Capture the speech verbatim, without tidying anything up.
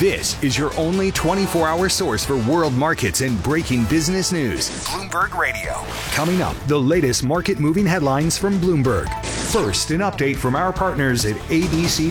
This is your only twenty-four hour source for world markets and breaking business news. Bloomberg Radio. Coming up, the latest market moving headlines from Bloomberg. First, an update from our partners at A B C